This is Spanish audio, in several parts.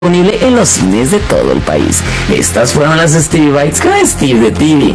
Disponible en los cines de todo el país. Estas fueron las Stevie Bites con Steve de TV.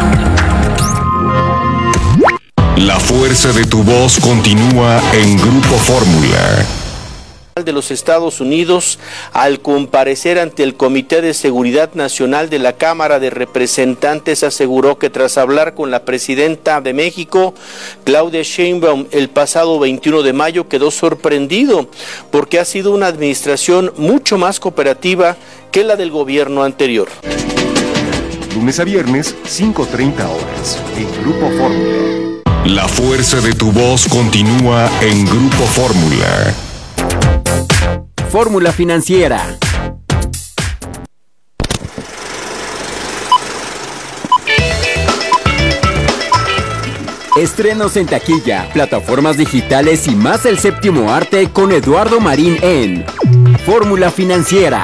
La fuerza de tu voz continúa en Grupo Fórmula. De los Estados Unidos, al comparecer ante el Comité de Seguridad Nacional de la Cámara de Representantes, aseguró que tras hablar con la presidenta de México, Claudia Sheinbaum, el pasado 21 de mayo, quedó sorprendido porque ha sido una administración mucho más cooperativa que la del gobierno anterior. Lunes a viernes, 5:30 horas, en Grupo Fórmula. La fuerza de tu voz continúa en Grupo Fórmula. Fórmula Financiera. Estrenos en taquilla, plataformas digitales y más el séptimo arte con Eduardo Marín en Fórmula Financiera.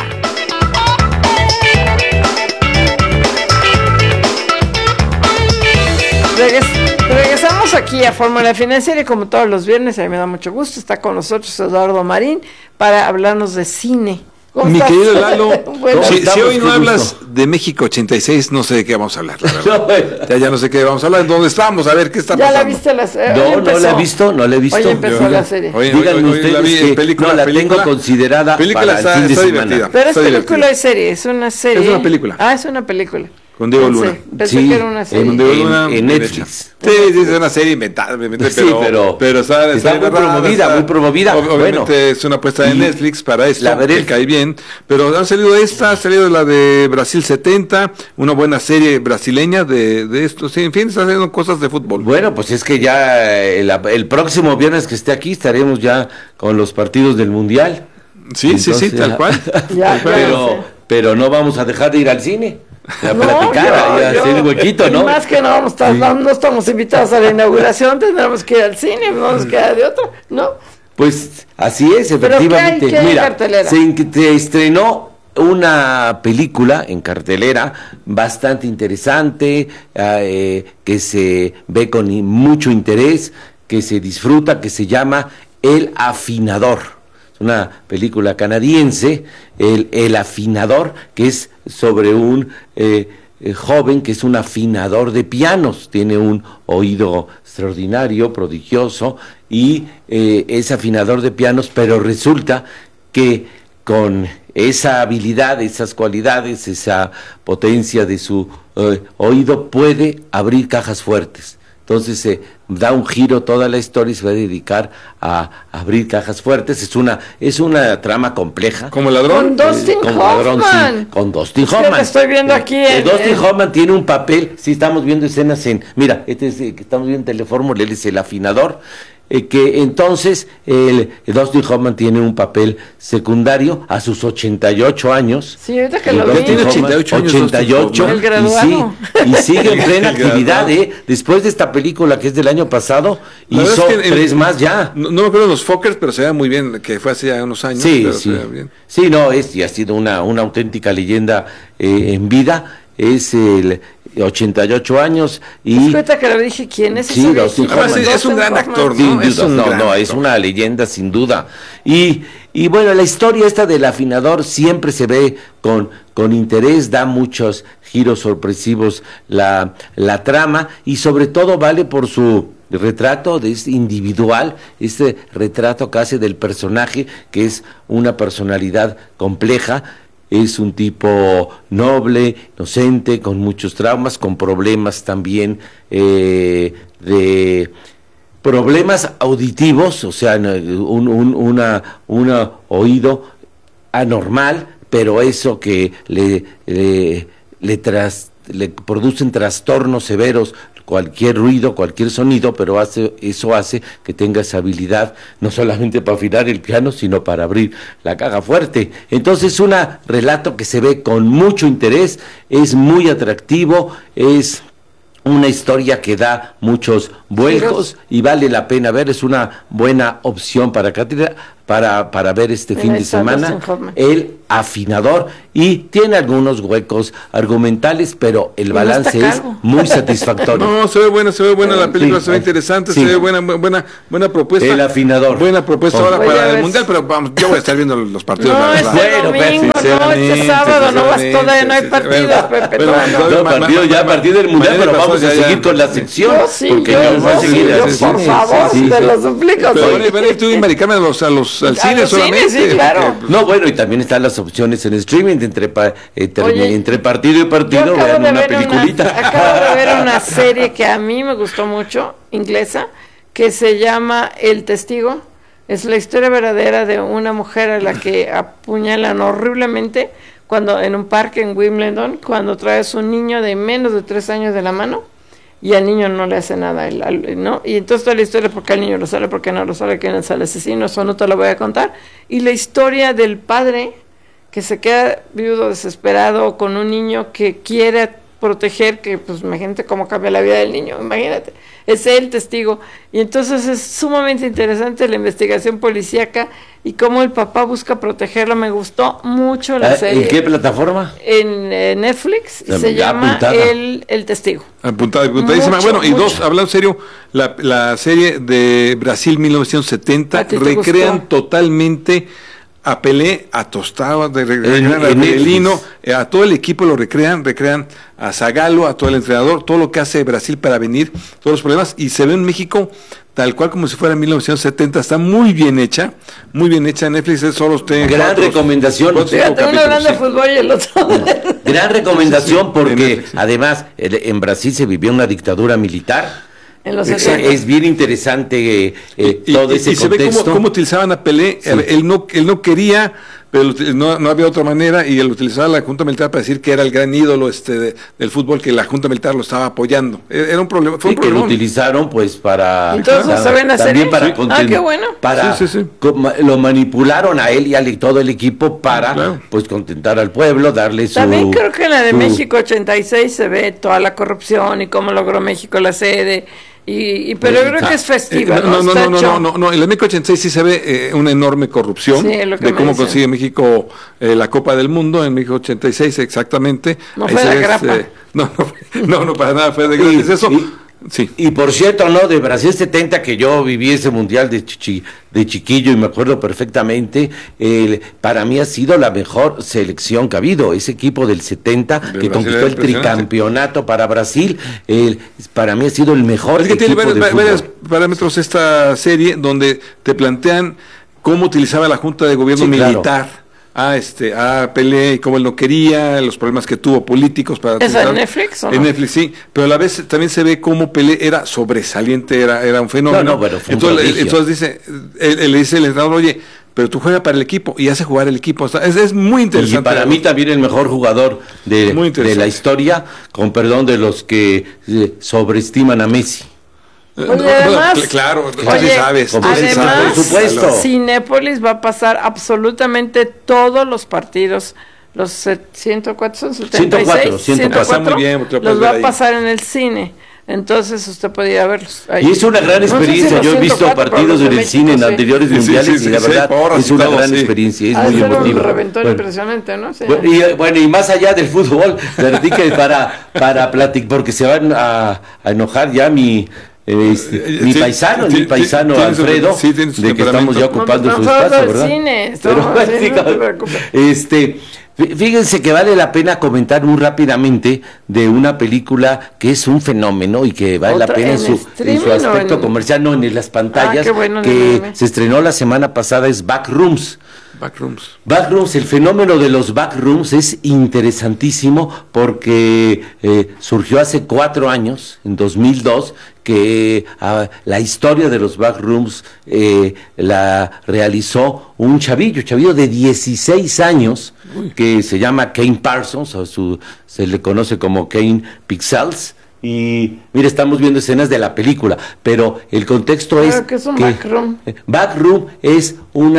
Regresamos aquí a Fórmula Financiera y como todos los viernes, a mí me da mucho gusto, está con nosotros Eduardo Marín para hablarnos de cine. Mi querido Lalo, Bueno, si hoy no hablas de México 86, no sé de qué vamos a hablar, la verdad. Ya no sé qué vamos a hablar, ¿dónde estamos? A ver, ¿qué está ¿Ya pasando? la viste la serie? No la he visto, no la he visto. Hoy empezó la serie. Díganme ustedes que no la tengo considerada para el fin de semana. Pero es película y serie, es una serie. Es una película. Ah, es una película. Con Diego Luna. Pensé que era una serie. Con Diego Luna, en Netflix. Sí, es una serie inventada, obviamente, Sí, pero está muy promovida. Obviamente Bueno, es una apuesta de Netflix para esto, la veré. que cae bien. Pero han salido ha salido la de Brasil 70, una buena serie brasileña de esto. Sí, en fin, está haciendo cosas de fútbol. Bueno, pues es que ya el próximo viernes que esté aquí estaremos ya con los partidos del Mundial. Sí, Entonces, sí, tal cual. Pero no vamos a dejar de ir al cine. A platicar, a hacer un huequito, ¿no? Y más que no estamos invitados a la inauguración, tendremos que ir al cine, no nos queda de otra, ¿no? Pues así es, efectivamente. ¿Qué hay en Mira, cartelera? se estrenó una película en cartelera bastante interesante, que se ve con mucho interés, que se disfruta, que se llama El Afinador. Es una película canadiense, el Afinador, que es sobre un joven que es un afinador de pianos, tiene un oído extraordinario, prodigioso, y es afinador de pianos, pero resulta que con esa habilidad, esas cualidades, esa potencia de su oído, puede abrir cajas fuertes. Entonces se da un giro toda la historia y se va a dedicar a abrir cajas fuertes. Es una trama compleja. ¿Como ladrón? Con Dustin Hoffman. Sí, con Dustin Es Hoffman. que lo estoy viendo aquí Dustin Hoffman tiene un papel, sí, estamos viendo escenas mira, este es que estamos viendo en Telefórmula, él es el afinador. Que entonces Dustin Hoffman tiene un papel secundario a sus 88 años. Sí, ahorita que lo Ya vi. tiene 88 años. 88 El graduado. y sigue en plena actividad, después de esta película que es del año pasado, La verdad hizo es que 3 más ya. No me acuerdo de los Fockers, pero se ve muy bien, que fue hace ya unos años. Sí, pero sí. se ve bien. Sí, no, y ha sido una auténtica leyenda en vida. Es el 88 años y Ahorita que lo dije, ¿quién es? Sí, Dustin Hoffman. Además, es un gran actor, sin ¿no? Es duda, un gran es actor. una leyenda sin duda. Y bueno, la historia esta del afinador siempre se ve con interés, da muchos giros sorpresivos la trama y sobre todo vale por su retrato individual, este retrato que hace del personaje, que es una personalidad compleja. Es un tipo noble, inocente, con muchos traumas, con problemas también de problemas auditivos, o sea, un oído anormal, pero eso que le producen trastornos severos, cualquier ruido, cualquier sonido, pero eso hace que tenga esa habilidad no solamente para afinar el piano, sino para abrir la caja fuerte. Entonces es un relato que se ve con mucho interés, es muy atractivo, es una historia que da muchos vuelcos y vale la pena ver, es una buena opción para para ver este fin de Ahí están los semana, informes. El Afinador, y tiene algunos huecos argumentales, pero el no balance está es calvo. muy satisfactorio. No, se ve buena la película, Sí. se ve interesante, Sí. se ve buena propuesta. El Afinador. Buena propuesta ahora Voy a para ver el Mundial, pero vamos, yo voy a estar viendo los partidos. No, la este verdad. Bueno, domingo, no, sinceramente, este sábado, no vas, sinceramente, todavía no hay sí, partidos, bueno, Pepe. bueno, todavía no. No, partido ya a partir del Mundial, mañana pero vamos pasó, a ya, seguir con la sección. Yo sí, porque yo, vamos a yo, seguir sí, así. yo, por favor, Sí, te sí. lo suplico. Pero soy- van a ir tú y Mari Carmen al cine los solamente. cines, sí, claro. porque, No, bueno, y también están las opciones en streaming, Oye, entre partido y Yo partido, acabo vean de una ver peliculita. acabo de ver una serie que a mí me gustó mucho, inglesa, que se llama El Testigo. Es la historia verdadera de una mujer a la que apuñalan horriblemente cuando en un parque en Wimbledon, cuando traes un niño de menos de 3 años de la mano y al niño no le hace nada, ¿no? Y entonces toda la historia, por qué el niño lo sale, por qué no lo sale, quién es el asesino, eso no te lo voy a contar. Y la historia del padre que se queda viudo, desesperado, con un niño que quiere proteger, que pues imagínate cómo cambia la vida del niño, imagínate, es él testigo. Y entonces es sumamente interesante la investigación policíaca y cómo el papá busca protegerlo. Me gustó mucho la serie. ¿En qué plataforma? En Netflix, y Ya se llama apuntada. el Testigo. apuntadísima. Mucho, Bueno, y mucho. dos, hablando en serio, la serie de Brasil 1970 ¿A ti te recrean gustó? totalmente a Pelé, a Tostado, recrean a en Rivelino, Netflix. a todo el equipo lo recrean a Zagallo, a todo el entrenador, todo lo que hace Brasil para venir, todos los problemas, y se ve en México tal cual como si fuera en 1970, está muy bien hecha en Netflix, es solo usted. Gran recomendación. Fíjate, uno hablando de fútbol y el otro Gran recomendación en porque Netflix, sí. además en Brasil se vivió una dictadura militar. en los Exacto. 70. Es bien interesante todo ese y se ve contexto. cómo utilizaban a Pelé. Sí. Él no quería, pero no había otra manera, y él utilizaba la Junta Militar para decir que era el gran ídolo del fútbol, que la Junta Militar lo estaba apoyando. Era un problema, fue Sí, un que lo problema. utilizaron pues para Entonces, ¿se ven la también serie? para Sí. conten- Qué bueno. para Sí, sí, sí. lo manipularon a él y a todo el equipo para Claro. pues contentar al pueblo, darle su También creo que en la de su- México 86 se ve toda la corrupción y cómo logró México la sede. Pero yo creo que es festiva, ¿no? Está hecho. No, en el México 86 sí se ve una enorme corrupción Sí, es lo que de me cómo dicen. consigue México la Copa del Mundo en México 86 exactamente. No Ahí fue se de ve, grapa. no, para nada fue de gratis eso. Sí. Y por cierto, ¿no? De Brasil 70, que yo viví ese mundial de chiquillo y me acuerdo perfectamente, para mí ha sido la mejor selección que ha habido. Ese equipo del 70 que Brasil conquistó era el impresionante. tricampeonato para Brasil, para mí ha sido el mejor Es que tiene equipo de varios fútbol. parámetros esta serie donde te plantean cómo utilizaba la Junta de Gobierno Sí, claro. militar a Pelé y cómo él no quería, los problemas que tuvo políticos para ¿Esa en utilizar- Netflix o no? En Netflix, sí, pero a la vez también se ve cómo Pelé era sobresaliente, era un fenómeno. No, bueno, fue un entonces, prodigio. entonces dice, él le dice el entrenador, oye, pero tú juegas para el equipo y hace jugar el equipo. O sea, es muy interesante. Y para mí también el mejor jugador Muy de interesante. la historia, con perdón de los que sobreestiman a Messi. Oye, además, claro, tú sí oye, sabes. tú sí además, sabes. por supuesto. Cinépolis va a pasar absolutamente todos los partidos, los 104 son 76, 104. Está muy bien, porque lo los puedes va ver a ahí. pasar en el cine. Entonces usted podía verlos ahí. Y es una gran No sé si experiencia. los Yo he visto 104, pero partidos los de en el México, cine en sí. anteriores Sí, sí, mundiales sí, y la sí, verdad porras es y una todo, gran sí. experiencia, es Ha de muy ser un emotiva. reventón Bueno, impresionante, ¿no? Sí. Bueno, y más allá del fútbol, platique para platicar, porque se van a enojar ya mi Sí, paisano, sí, mi paisano tiene su- Alfredo, sí, tiene su de que temperamento. estamos ya ocupando No, su pues, espacio, vamos al ¿verdad? cine, estamos al cine, no te preocupes. Fíjense que vale la pena comentar muy rápidamente de una película que es un fenómeno y que vale la ¿Otra pena en en su streaming aspecto o en- comercial, no en las pantallas, qué bueno, que no. se estrenó la semana pasada, es Backrooms. Backrooms. Backrooms, el fenómeno de los backrooms es interesantísimo porque surgió hace 4 años, en 2002, que la historia de los backrooms la realizó un chavillo de 16 años, que se llama Kane Parsons, se le conoce como Kane Pixels. Y mira, estamos viendo escenas de la película, pero el contexto es ¿Qué es un backroom? Backroom es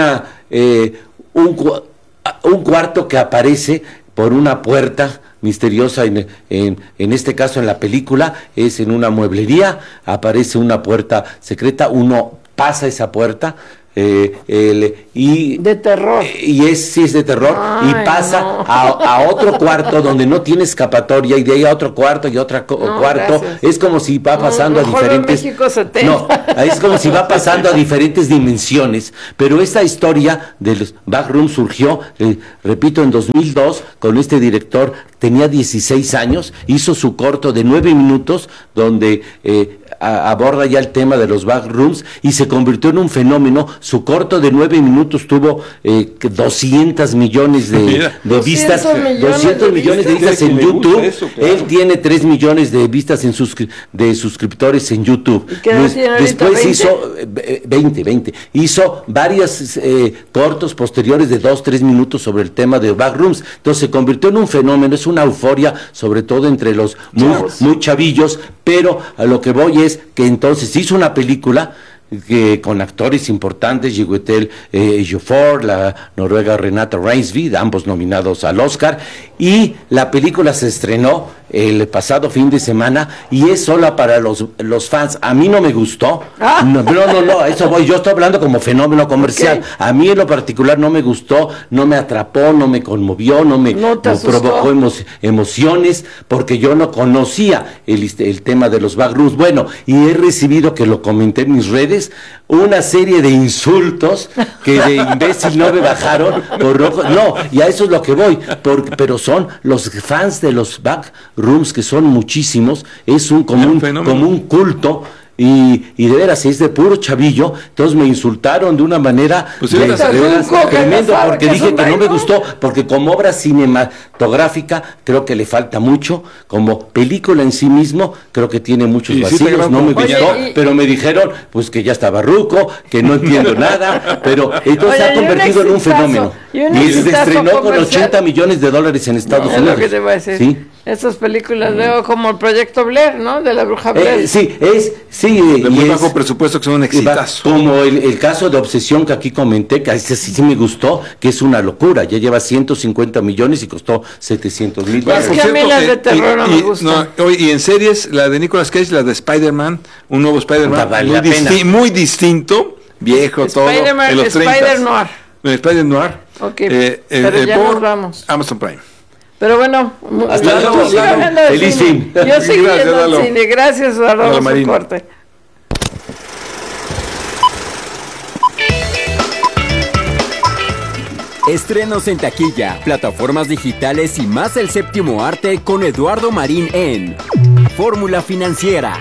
un cuarto que aparece por una puerta misteriosa, en este caso en la película, es en una mueblería, aparece una puerta secreta, uno pasa esa puerta, y de terror. Y sí es de terror. Ay, y pasa no. a otro cuarto donde no tiene escapatoria, y de ahí a otro cuarto y otro cuarto. Gracias. Es como si va pasando a mejor diferentes... México 70. No, es como si va pasando a diferentes dimensiones. Pero esta historia de los backrooms surgió, repito, en 2002, con este director, tenía 16 años, hizo su corto de 9 minutos, donde aborda ya el tema de los backrooms, y se convirtió en un fenómeno. Su corto de 9 minutos tuvo 200 millones de vistas, 200 millones de vistas en YouTube. Eso, claro. Él tiene 3 millones de vistas de suscriptores en YouTube. ¿Y qué edad tiene ahorita? Después 20? hizo 20. Hizo varios cortos posteriores de 2-3 minutos sobre el tema de backrooms. Entonces se convirtió en un fenómeno, es una euforia, sobre todo entre los muy chavillos, pero a lo que voy es que entonces hizo una película con actores importantes, Chiwetel Ejiofor, la noruega Renate Reinsve, ambos nominados al Oscar, y la película se estrenó el pasado fin de semana y es sola para los fans. A mí no me gustó. No, eso voy. Yo estoy hablando como fenómeno comercial. Okay. A mí en lo particular no me gustó, no me atrapó, no me conmovió, no me provocó emociones, porque yo no conocía el tema de los backrooms. Bueno, y he recibido, que lo comenté en mis redes, una serie de insultos que de imbécil no me bajaron por rojo. No, y a eso es lo que voy, pero son los fans de los backrooms, que son muchísimos, es como un culto. Y de veras, es de puro chavillo. Entonces me insultaron de una manera tremenda, porque dije que no me gustó, porque como obra cinematográfica creo que le falta mucho, como película en sí mismo creo que tiene muchos vacíos, no me gustó, pero me dijeron pues que ya estaba ruco, que no entiendo nada, pero entonces se ha convertido en un fenómeno, y se estrenó con $80 millones en Estados Unidos. Es lo que te voy a decir. ¿Sí? Esas películas luego como el Proyecto Blair, ¿no? De la bruja Blair. De muy bajo presupuesto, que son un exitazo. Como el caso de Obsesión que aquí comenté, que ese sí me gustó, que es una locura. Ya lleva 150 millones y costó 700,000. Es que a mí las de terror no me gustan. Y en series, la de Nicolas Cage, la de Spider-Man, un nuevo Spider-Man, muy distinto, viejo, todo. Spider-Noir. Spider-Noir. Ok, pero ya nos vamos. Amazon Prime. Pero bueno, hasta luego, feliz fin. Yo sigo yendo al cine. Gracias, Arroba su corte. Estrenos en taquilla, plataformas digitales y más el séptimo arte con Eduardo Marín en Fórmula Financiera.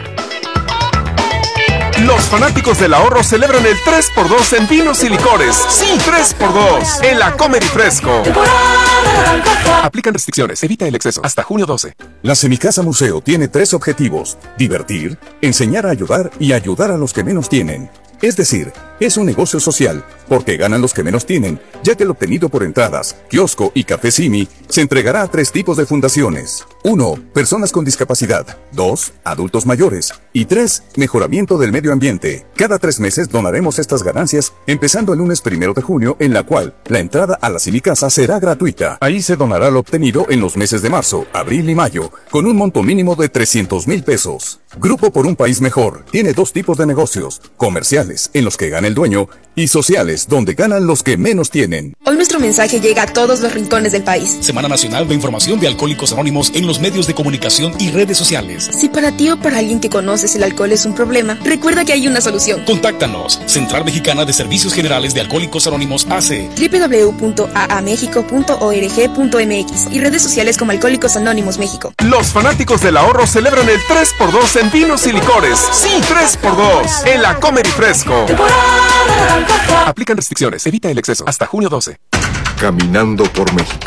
Los fanáticos del ahorro celebran el 3x2 en vinos y licores. Sí, 3x2 en la Comer y Fresco. Aplican restricciones, evita el exceso. Hasta junio 12. La Semicasa Museo tiene 3 objetivos: divertir, enseñar a ayudar y ayudar a los que menos tienen. Es decir, es un negocio social, porque ganan los que menos tienen, ya que el obtenido por entradas, kiosco y café Simi se entregará a 3 tipos de fundaciones. 1. Personas con discapacidad. 2. Adultos mayores. Y 3. Mejoramiento del medio ambiente. Cada 3 meses donaremos estas ganancias, empezando el lunes 1 de junio, en la cual la entrada a la Semicasa será gratuita. Ahí se donará lo obtenido en los meses de marzo, abril y mayo, con un monto mínimo de 300,000 pesos. Grupo por un País Mejor tiene 2 tipos de negocios: comerciales, en los que gana el dueño, y sociales, donde ganan los que menos tienen. Hoy nuestro mensaje llega a todos los rincones del país. Semana Nacional de Información de Alcohólicos Anónimos en los medios de comunicación y redes sociales. Si para ti o para alguien que conoces el alcohol es un problema, recuerda que hay una solución. Contáctanos. Central Mexicana de Servicios Generales de Alcohólicos Anónimos AC. www.aamexico.org.mx y redes sociales como Alcohólicos Anónimos México. Los fanáticos del ahorro celebran el 3x2 en vinos y licores. Sí, 3x2 en la Comer y Fresco. Aplican restricciones, evita el exceso. Hasta junio 12. Caminando por México.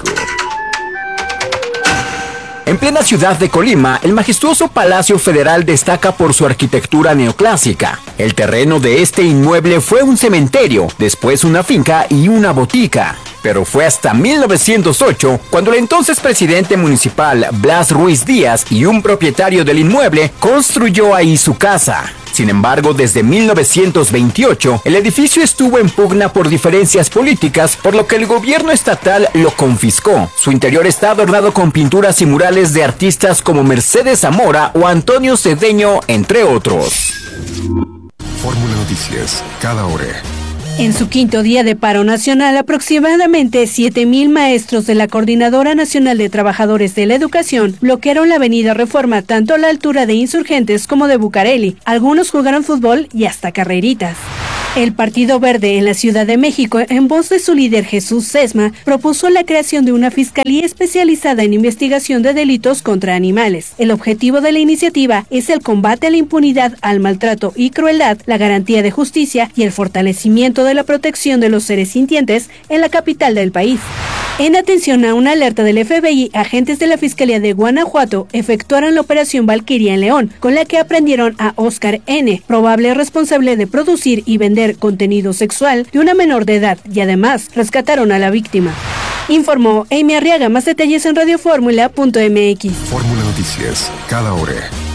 En plena ciudad de Colima, el majestuoso Palacio Federal destaca por su arquitectura neoclásica. El terreno de este inmueble fue un cementerio, después una finca y una botica. Pero fue hasta 1908 cuando el entonces presidente municipal Blas Ruiz Díaz y un propietario del inmueble construyó ahí su casa. Sin embargo, desde 1928, el edificio estuvo en pugna por diferencias políticas, por lo que el gobierno estatal lo confiscó. Su interior está adornado con pinturas y murales de artistas como Mercedes Zamora o Antonio Cedeño, entre otros. Fórmula Noticias, cada hora. En su quinto día de paro nacional, aproximadamente 7,000 maestros de la Coordinadora Nacional de Trabajadores de la Educación bloquearon la avenida Reforma tanto a la altura de Insurgentes como de Bucareli. Algunos jugaron fútbol y hasta carreritas. El Partido Verde en la Ciudad de México, en voz de su líder Jesús Sesma, propuso la creación de una fiscalía especializada en investigación de delitos contra animales. El objetivo de la iniciativa es el combate a la impunidad, al maltrato y crueldad, la garantía de justicia y el fortalecimiento de la protección de los seres sintientes en la capital del país. En atención a una alerta del FBI, agentes de la Fiscalía de Guanajuato efectuaron la operación Valquiria en León, con la que aprendieron a Oscar N., probable responsable de producir y vender contenido sexual de una menor de edad, y además rescataron a la víctima. Informó Amy Arriaga. Más detalles en radioformula.mx. Fórmula Noticias, cada hora.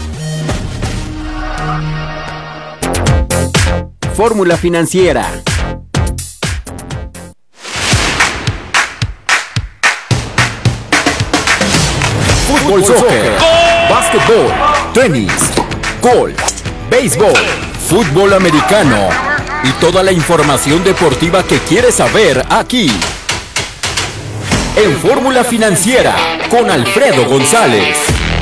Fórmula Financiera. Fútbol, soccer, básquetbol, tenis, golf, béisbol, fútbol americano y toda la información deportiva que quieres saber aquí. En Fórmula Financiera con Alfredo González.